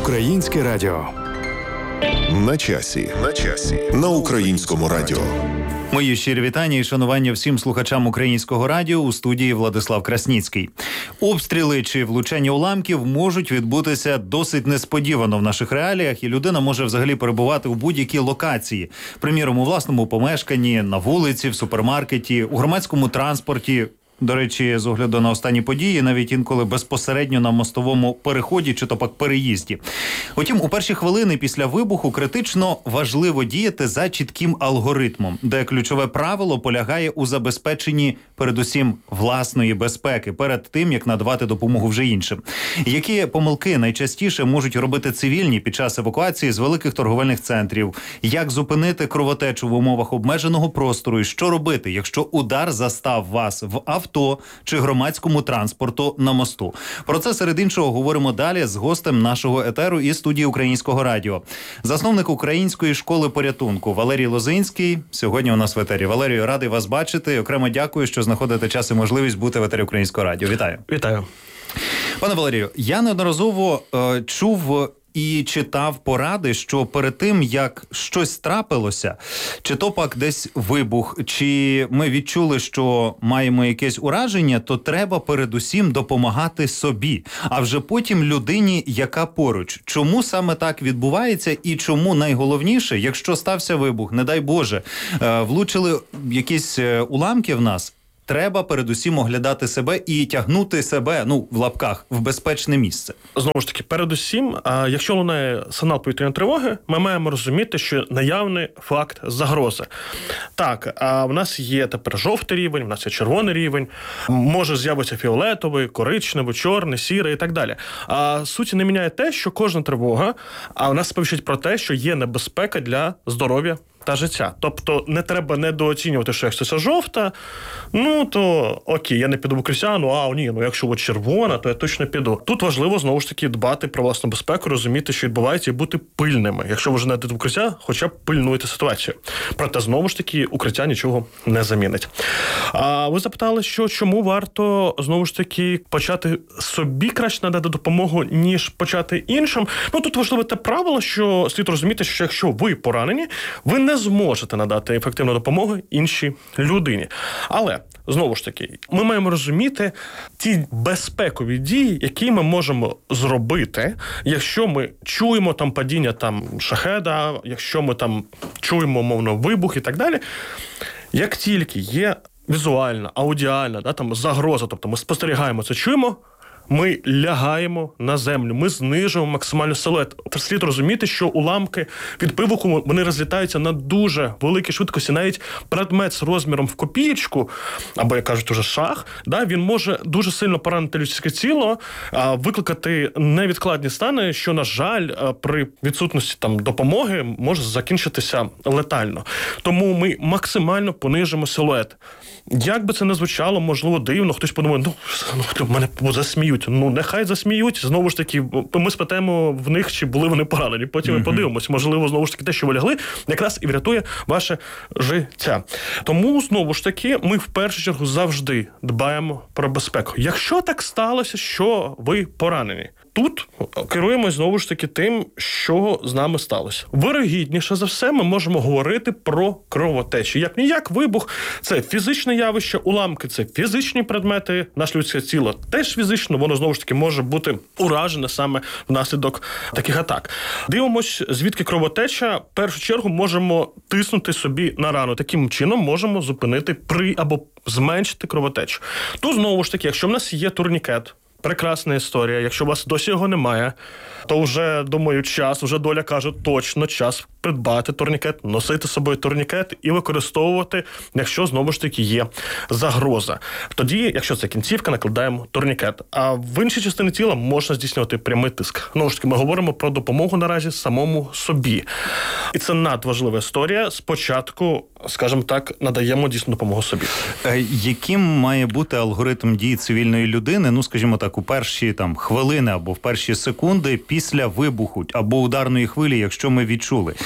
Українське радіо. На часі. На Українському радіо. Мої щирі вітання і шанування всім слухачам Українського радіо. У студії Владислав Красніцький. Обстріли чи влучання уламків можуть відбутися досить несподівано в наших реаліях, і людина може взагалі перебувати у будь-якій локації. Приміром, у власному помешканні, на вулиці, в супермаркеті, у громадському транспорті. До речі, з огляду на останні події, навіть інколи безпосередньо на мостовому переході чи то пак переїзді. Утім, у перші хвилини після вибуху критично важливо діяти за чітким алгоритмом, де ключове правило полягає у забезпеченні, передусім, власної безпеки, перед тим, як надавати допомогу вже іншим. Які помилки найчастіше можуть робити цивільні під час евакуації з великих торговельних центрів? Як зупинити кровотечу в умовах обмеженого простору? І що робити, якщо удар застав вас в авто чи громадському транспорту на мосту? Про це, серед іншого, говоримо далі з гостем нашого етеру і студії Українського радіо. Засновник Української школи порятунку Валерій Лозинський сьогодні у нас в етері. Валерію, радий вас бачити. Окремо дякую, що знаходите час і можливість бути в етері Українського радіо. Вітаю. Вітаю. Пане Валерію, я неодноразово чув і читав поради, що перед тим, як щось трапилося, чи то пак десь вибух, чи ми відчули, що маємо якесь ураження, то треба передусім допомагати собі, а вже потім людині, яка поруч. Чому саме так відбувається і чому найголовніше, якщо стався вибух, не дай Боже, влучили якісь уламки в нас, треба передусім оглядати себе і тягнути себе, в лапках, в безпечне місце. Знову ж таки, передусім, якщо лунає сигнал повітряної тривоги, ми маємо розуміти, що наявний факт загрози. Так, в нас є тепер жовтий рівень, в нас є червоний рівень, може з'явитися фіолетовий, коричневий, чорний, сірий і так далі. Суті не міняє те, що кожна тривога, у нас сповіщить про те, що є небезпека для здоров'я та життя. Тобто не треба недооцінювати, що якщо це жовта, то окей, я не піду в укриття, якщо от червона, то я точно піду. Тут важливо, знову ж таки, дбати про власну безпеку, розуміти, що відбувається, і бути пильними. Якщо ви вже не йдете в укриття, хоча б пильнуйте ситуацію. Проте, знову ж таки, укриття нічого не замінить. Ви запитали, що чому варто, знову ж таки, почати собі краще надати допомогу, ніж почати іншим. Тут важливе те правило, що слід розуміти, що якщо ви поранені, ви не зможете надати ефективну допомогу іншій людині. Але, знову ж таки, ми маємо розуміти ті безпекові дії, які ми можемо зробити, якщо ми чуємо падіння шахеда, якщо ми чуємо, мовно, вибух і так далі. Як тільки є візуальна, аудіальна, загроза, тобто ми спостерігаємо це, чуємо, ми лягаємо на землю, ми знижуємо максимально силует. Слід розуміти, що уламки від вибуху, вони розлітаються на дуже великій швидкості. Навіть предмет з розміром в копієчку, або, як кажуть, уже шах, він може дуже сильно поранити людське тіло, викликати невідкладні стани, що, на жаль, при відсутності допомоги може закінчитися летально. Тому ми максимально понижимо силует. Як би це не звучало, можливо, дивно, хтось подумає, мене засміють. Нехай засміють. Знову ж таки, ми спитаємо в них, чи були вони поранені. Потім ми подивимось. Можливо, знову ж таки, те, що ви лягли, якраз і врятує ваше життя. Тому, знову ж таки, ми в першу чергу завжди дбаємо про безпеку. Якщо так сталося, що ви поранені, тут керуємось, знову ж таки, тим, що з нами сталося. Вирогідніше за все, ми можемо говорити про кровотечі. Як-ніяк, вибух – це фізичне явище, уламки – це фізичні предмети, наше людське тіло теж фізично, воно, знову ж таки, може бути уражене саме внаслідок таких атак. Дивимось, звідки кровотеча. В першу чергу можемо тиснути собі на рану. Таким чином можемо зупинити або зменшити кровотечу. Тут, знову ж таки, якщо в нас є турнікет, прекрасна історія. Якщо у вас досі його немає, то вже, думаю, вже доля каже, точно час придбати турнікет, носити з собою турнікет і використовувати, якщо, знову ж таки, є загроза. Тоді, якщо це кінцівка, накладаємо турнікет. А в іншій частині тіла можна здійснювати прямий тиск. Знову ж таки, ми говоримо про допомогу наразі самому собі. І це надважлива історія. Спочатку, скажімо так, надаємо дійсно допомогу собі. Яким має бути алгоритм дії цивільної людини, скажімо так, у перші хвилини або в перші секунди після вибуху або ударної хвилі, якщо ми відчули?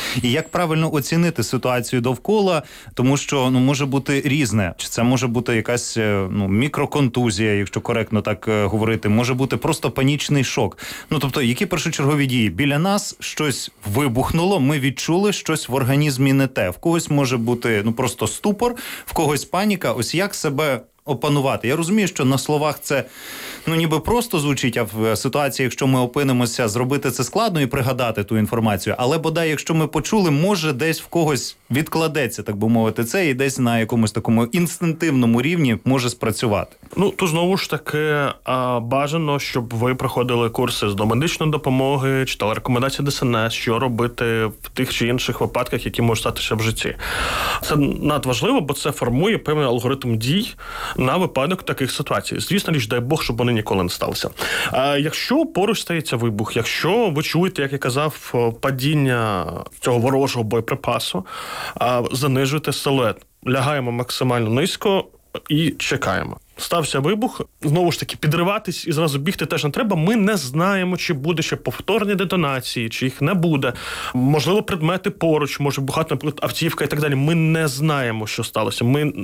І як правильно оцінити ситуацію довкола, тому що може бути різне. Чи це може бути якась мікроконтузія, якщо коректно так говорити, може бути просто панічний шок. Тобто, які першочергові дії? Біля нас щось вибухнуло, ми відчули щось в організмі не те. В когось може бути просто ступор, в когось паніка. Ось як себе опанувати? Я розумію, що на словах це ніби просто звучить, а в ситуації, якщо ми опинимося, зробити це складно і пригадати ту інформацію. Але бодай, якщо ми почули, може десь в когось відкладеться, так би мовити, це і десь на якомусь такому інстинктивному рівні може спрацювати. То знову ж таки бажано, щоб ви проходили курси з домедичної допомоги, читали рекомендації ДСНС, що робити в тих чи інших випадках, які можуть статися в житті. Це надважливо, бо це формує певний алгоритм дій на випадок таких ситуацій. Звісно річ, дай Бог, щоб вони ніколи не сталися. Якщо поруч стається вибух, якщо ви чуєте, як я казав, падіння цього ворожого боєприпасу, занижуйте силует, лягаємо максимально низько і чекаємо. Стався вибух, знову ж таки, підриватись і зразу бігти теж не треба. Ми не знаємо, чи буде ще повторні детонації, чи їх не буде. Можливо, предмети поруч, може бухати, наприклад, автівка і так далі. Ми не знаємо, що сталося.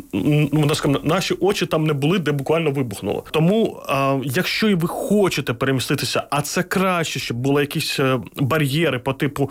Наші очі там не були, де буквально вибухнуло. Тому, якщо і ви хочете переміститися, а це краще, щоб були якісь бар'єри по типу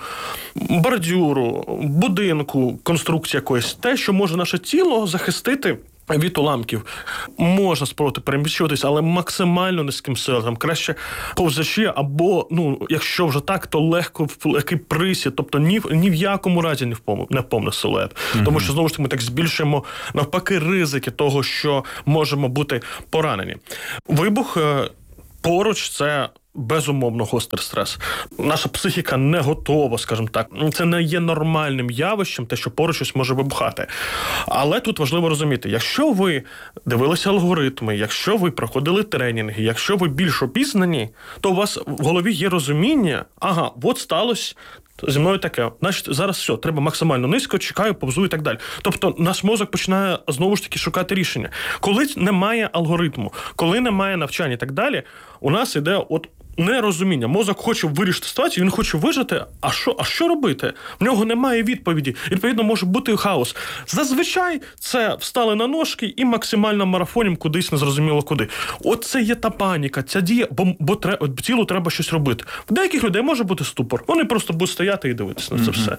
бордюру, будинку, конструкції якоїсь, те, що може наше тіло захистити від уламків. Можна спробувати переміщуватися, але максимально низьким силам. Краще повзачі або, якщо вже так, то легкий присід. Тобто ні в якому разі не в повний силует. Mm-hmm. Тому що, знову ж таки, ми так збільшуємо, навпаки, ризики того, що можемо бути поранені. Вибух поруч – це безумовно гострий стрес. Наша психіка не готова, скажімо так. Це не є нормальним явищем, те, що поруч щось може вибухати. Але тут важливо розуміти, якщо ви дивилися алгоритми, якщо ви проходили тренінги, якщо ви більш обізнані, то у вас в голові є розуміння, от сталося зі мною таке, значить, зараз все, треба максимально низько, чекаю, повзу і так далі. Тобто наш мозок починає знову ж таки шукати рішення. Коли немає алгоритму, коли немає навчання і так далі, у нас іде нерозуміння. Мозок хоче вирішити ситуацію, він хоче вижити, а що робити? В нього немає відповіді. Відповідно, може бути хаос. Зазвичай це встали на ножки і максимально марафонім кудись незрозуміло куди. Це є та паніка, ця дія, бо тілу треба щось робити. В деяких людей може бути ступор. Вони просто будуть стояти і дивитися на це все.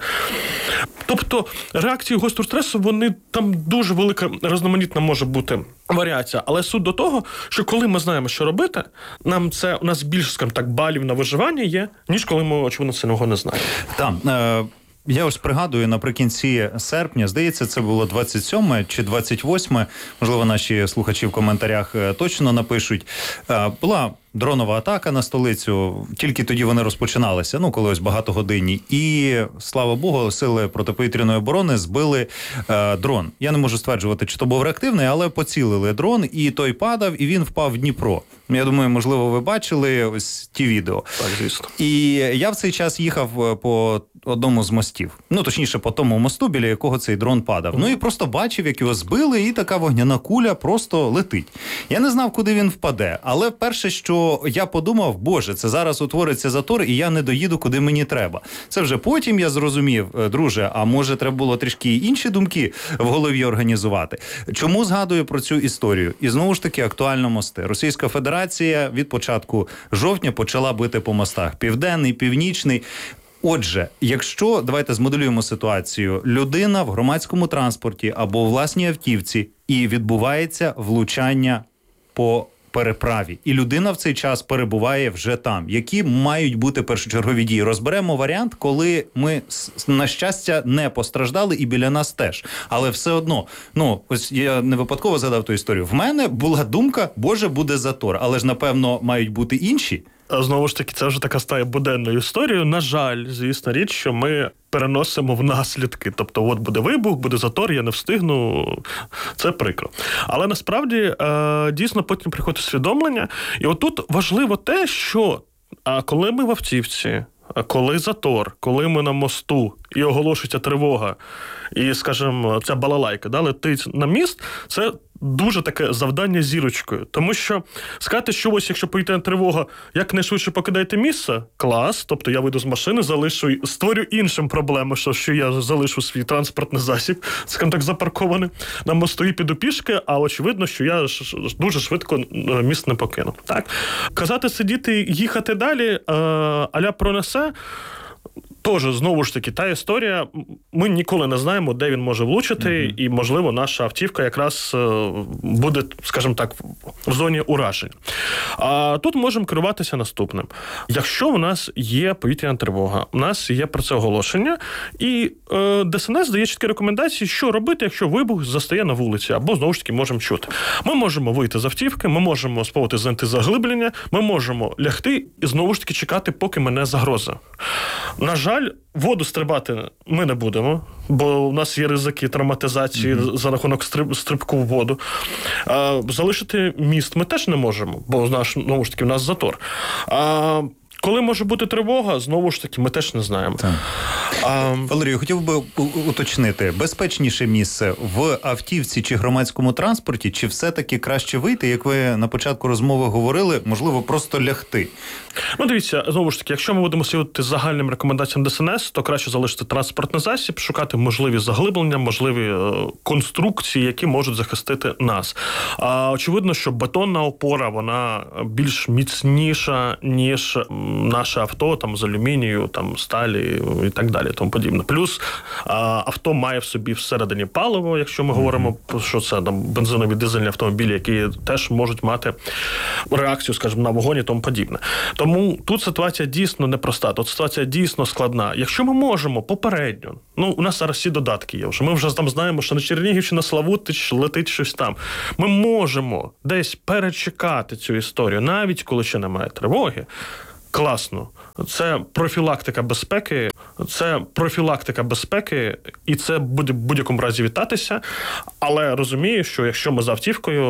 Тобто, реакції гострого стресу, вони там дуже велика, різноманітна може бути варіація. Але суть до того, що коли ми знаємо, що робити, у нас більше, скажімо так, балів на виживання є, ніж коли ми, очевидно, цього не знаємо. Так, я ось пригадую, наприкінці серпня, здається, це було 27 чи 28, можливо, наші слухачі в коментарях точно напишуть, була дронова атака на столицю, тільки тоді вони розпочиналися, коли ось багатогодинні. І, слава Богу, сили протиповітряної оборони збили дрон. Я не можу стверджувати, чи то був реактивний, але поцілили дрон, і той падав, і він впав в Дніпро. Я думаю, можливо, ви бачили ось ті відео. Так, звісно. І я в цей час їхав по одному з мостів. Точніше, по тому мосту, біля якого цей дрон падав. І просто бачив, як його збили, і така вогняна куля просто летить. Я не знав, куди він впаде, але перше, що я подумав, боже, це зараз утвориться затор, і я не доїду, куди мені треба. Це вже потім я зрозумів, друже, а може треба було трішки інші думки в голові організувати. Чому згадую про цю історію? І знову ж таки актуально мости. Російська Федерація від початку жовтня почала бити по мостах. Південний, північний. Отже, якщо, давайте змоделюємо ситуацію, людина в громадському транспорті або у власній автівці і відбувається влучання по переправі. І людина в цей час перебуває вже там. Які мають бути першочергові дії? Розберемо варіант, коли ми, на щастя, не постраждали і біля нас теж. Але все одно, ось я не випадково згадав ту історію. В мене була думка, боже, буде затор. Але ж, напевно, мають бути інші. Знову ж таки, це вже така стає буденною історією. На жаль, звісно річ, що ми переносимо в наслідки. Тобто, буде вибух, буде затор, я не встигну. Це прикро. Але насправді, дійсно, потім приходить усвідомлення. І отут важливо те, що коли ми в автівці, коли затор, коли ми на мосту, і оголошується тривога, і, скажімо, ця балалайка летить на міст, це дуже таке завдання зірочкою. Тому що сказати, що ось якщо повітряна тривога, якнайшвидше покидайте місце, клас, тобто я вийду з машини, створю іншим проблему, що я залишу свій транспортний засіб, скажімо так, запаркований на мосту і піду пішки, а очевидно, що я дуже швидко міст не покину. Так? Казати, сидіти, їхати далі, а-ля пронесе, тож, знову ж таки, та історія, ми ніколи не знаємо, де він може влучити, і, можливо, наша автівка якраз буде, скажімо так, в зоні уражень. А тут можемо керуватися наступним. Якщо у нас є повітряна тривога, у нас є про це оголошення, і ДСНС дає чіткі рекомендації, що робити, якщо вибух застає на вулиці, або, знову ж таки, можемо чути. Ми можемо вийти з автівки, ми можемо спробувати знайти заглиблення, ми можемо лягти і, знову ж таки, чекати, поки мине загроза. На жаль, воду стрибати ми не будемо, бо у нас є ризики травматизації за рахунок стрибку в воду. Залишити міст ми теж не можемо, бо, знову ж таки, у нас затор. Коли може бути тривога, знову ж таки, ми теж не знаємо. Валерію, хотів би уточнити, безпечніше місце в автівці чи громадському транспорті, чи все-таки краще вийти, як ви на початку розмови говорили, можливо, просто лягти? Дивіться, знову ж таки, якщо ми будемо слідувати загальним рекомендаціям ДСНС, то краще залишити транспортний засіб, шукати можливі заглиблення, можливі конструкції, які можуть захистити нас. Очевидно, що бетонна опора, вона більш міцніша, ніж наше авто там, з алюмінію, там, сталі і так далі, тому подібне. Плюс авто має в собі всередині паливо, якщо ми говоримо, що це там, бензинові дизельні автомобілі, які теж можуть мати реакцію, скажімо, на вогонь і тому подібне. Тому тут ситуація дійсно непроста, тут ситуація дійсно складна. Якщо ми можемо попередньо, у нас зараз всі додатки є вже, ми вже там знаємо, що на Чернігівщина, Славутич летить щось там. Ми можемо десь перечекати цю історію, навіть коли ще немає тривоги. Класно. Це профілактика безпеки, і це буде в будь-якому разі вітатися, але розумію, що якщо ми з автівкою,